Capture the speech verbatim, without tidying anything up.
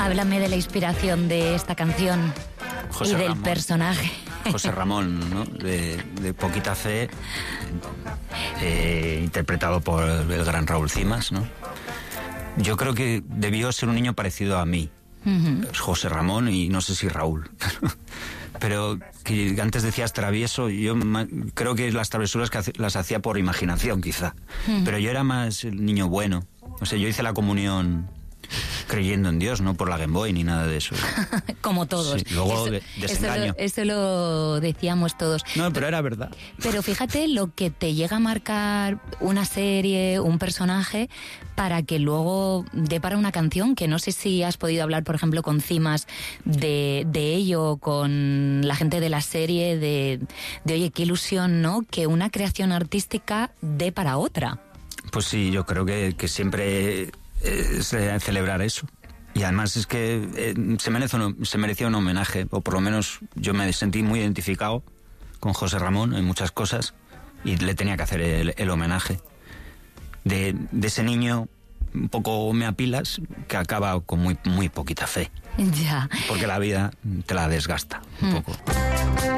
Háblame de la inspiración de esta canción José y del Ramón. personaje. José Ramón, ¿no? De, de Poquita Fe, eh, interpretado por el gran Raúl Cimas, ¿no? Yo creo que debió ser un niño parecido a mí, uh-huh. José Ramón y no sé si Raúl. Pero que antes decías travieso, yo ma- creo que las travesuras que hace, las hacía por imaginación, quizá. Uh-huh. Pero yo era más el niño bueno. O sea, yo hice la comunión creyendo en Dios, no por la Game Boy ni nada de eso. Como todos. Sí, luego eso, de, desengaño. Eso lo, eso lo decíamos todos. No, pero era verdad. Pero fíjate lo que te llega a marcar una serie, un personaje, para que luego dé para una canción, que no sé si has podido hablar, por ejemplo, con Cimas de, de ello, con la gente de la serie, de, de oye, qué ilusión, ¿no? Que una creación artística dé para otra. Pues sí, yo creo que, que siempre es eh, celebrar eso. Y además es que eh, se, merece un, se merecía un homenaje, o por lo menos yo me sentí muy identificado con José Ramón en muchas cosas y le tenía que hacer el, el homenaje de, de ese niño un poco me apilas que acaba con muy, muy poquita fe. Ya. Porque la vida te la desgasta un mm. poco.